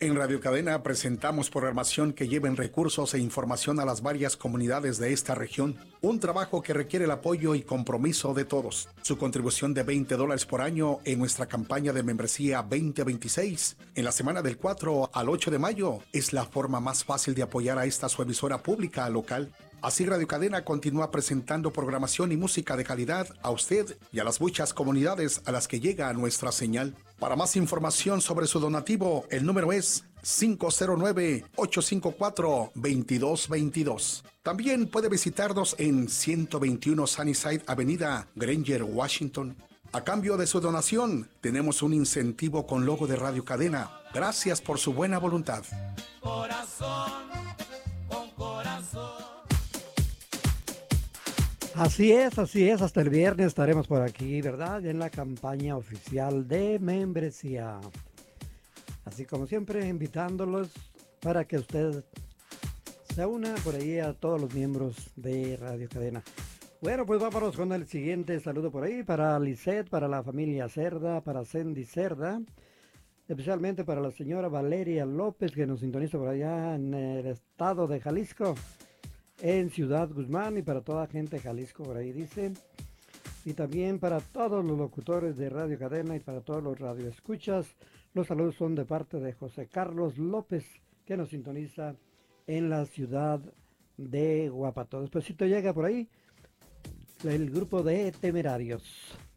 En Radio Cadena presentamos programación que lleven recursos e información a las varias comunidades de esta región. Un trabajo que requiere el apoyo y compromiso de todos. Su contribución de $20 por año en nuestra campaña de membresía 2026 en la semana del 4 al 8 de mayo es la forma más fácil de apoyar a esta su emisora pública local. Así Radio Cadena continúa presentando programación y música de calidad a usted y a las muchas comunidades a las que llega nuestra señal. Para más información sobre su donativo, el número es 509-854-2222. También puede visitarnos en 121 Sunnyside Avenida, Granger, Washington. A cambio de su donación, tenemos un incentivo con logo de Radio Cadena. Gracias por su buena voluntad. Corazón con corazón. Así es, hasta el viernes estaremos por aquí, ¿verdad? En la campaña oficial de membresía. Así como siempre, invitándolos para que usted se una por ahí a todos los miembros de Radio Cadena. Bueno, pues vámonos con el siguiente saludo por ahí para Lisette, para la familia Cerda, para Cindy Cerda, especialmente para la señora Valeria López, que nos sintoniza por allá en el estado de Jalisco, en Ciudad Guzmán, y para toda gente de Jalisco por ahí dice, y también para todos los locutores de Radio Cadena y para todos los radioescuchas. Los saludos son de parte de José Carlos López, que nos sintoniza en la ciudad de Guapato. Despuésito llega por ahí el grupo de Temerarios.